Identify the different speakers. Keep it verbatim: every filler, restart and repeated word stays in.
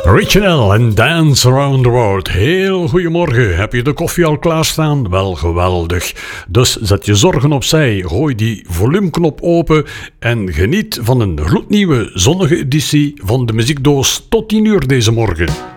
Speaker 1: Richard en Dance Around the World. Heel goedemorgen. Heb je de koffie al klaarstaan? Wel geweldig. Dus zet je zorgen opzij, gooi die volumeknop open en geniet van een gloednieuwe zonnige editie van de muziekdoos tot tien uur deze morgen.